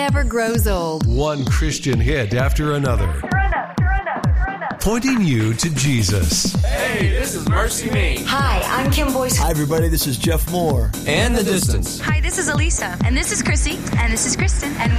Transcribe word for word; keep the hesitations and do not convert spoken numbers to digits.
Never grows old. One Christian hit after another. Pointing you to Jesus. Hey, this is Mercy Me. Hi, I'm Kim Boyce. Hi, everybody. This is Jeff Moore. And The Distance. Hi, this is Elisa. And this is Chrissy. And this is Kristen. And